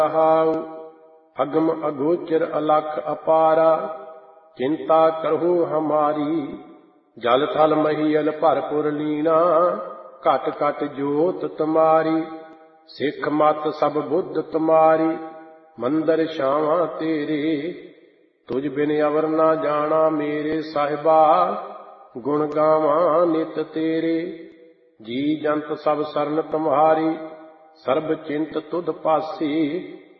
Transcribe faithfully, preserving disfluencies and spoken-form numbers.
रहाउ। अगम अगोचर अलख अपारा, चिंता करहु हमारी। जल थल महियल भरपुर लीना, घट घट जोत तुम्हारी। सिख मत सब बुद्ध तुम्हारी, मंदिर छावां तेरे। तुझ बिन अवर ना जाना मेरे साहिबा, गुण गावां नित तेरे। जी जंत सब सरन तुम्हारी, सर्ब चिंत तुध पासी।